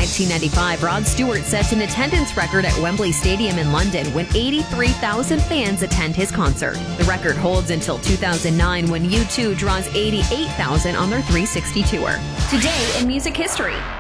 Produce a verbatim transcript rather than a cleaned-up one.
nineteen ninety-five, Rod Stewart sets an attendance record at Wembley Stadium in London when eighty-three thousand fans attend his concert. The record holds until two thousand nine when U two draws eighty-eight thousand on their three sixty tour. Today in music history.